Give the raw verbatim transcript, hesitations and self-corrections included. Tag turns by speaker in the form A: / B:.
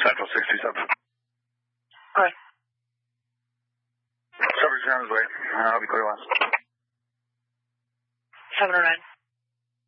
A: Central sixty-seven.
B: All right.
A: Subject's on his way. I'll be clear last.
B: seven oh nine.